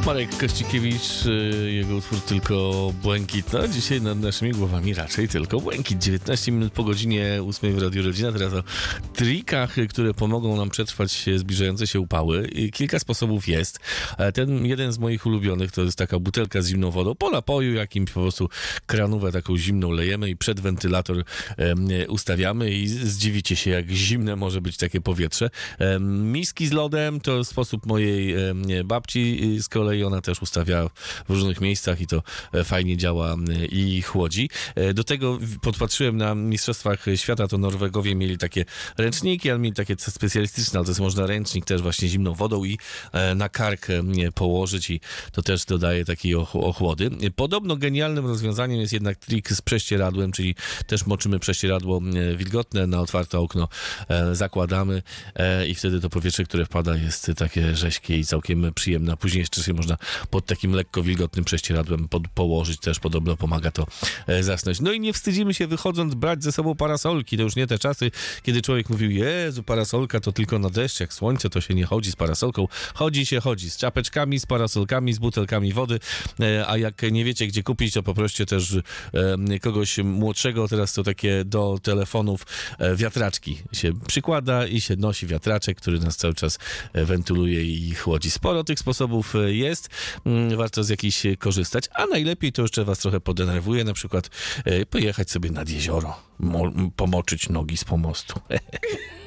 Marek Kościkiewicz, jego utwór Tylko Błękitno. Dzisiaj nad naszymi głowami raczej tylko błękit. 19 minut po godzinie 8 w Radiu Rodzina. Teraz o trikach, które pomogą nam przetrwać zbliżające się upały. Kilka sposobów jest. Ten jeden z moich ulubionych to jest taka butelka z zimną wodą. Po napoju jakimś po prostu kranówę taką zimną lejemy i przed wentylator ustawiamy i zdziwicie się, jak zimne może być takie powietrze. Miski z lodem to sposób mojej babci z kolei. Ona też ustawia w różnych miejscach i to fajnie działa i chłodzi. Do tego podpatrzyłem na Mistrzostwach Świata, to Norwegowie mieli takie ręczniki, ale mieli takie specjalistyczne, ale to jest można ręcznik też właśnie zimną wodą i na kark położyć i to też dodaje takiej ochłody. Podobno genialnym rozwiązaniem jest jednak trik z prześcieradłem, czyli też moczymy prześcieradło wilgotne, na otwarte okno zakładamy i wtedy to powietrze, które wpada, jest takie rześkie i całkiem przyjemne. A później jeszcze się można pod takim lekko wilgotnym prześcieradłem położyć, też podobno pomaga to zasnąć. No i nie wstydzimy się wychodząc brać ze sobą parasolki. To już nie te czasy, kiedy człowiek mówił: Jezu, parasolka to tylko na deszcz, jak słońce to się nie chodzi z parasolką. Chodzi z czapeczkami, z parasolkami, z butelkami wody, a jak nie wiecie, gdzie kupić, to poproście też kogoś młodszego. Teraz to takie do telefonów wiatraczki się przykłada i się nosi wiatraczek, który nas cały czas wentyluje i chłodzi. Sporo tych sposobów jest, warto z jakichś korzystać, a najlepiej to jeszcze was trochę podenerwuje, na przykład pojechać sobie nad jezioro, pomoczyć nogi z pomostu.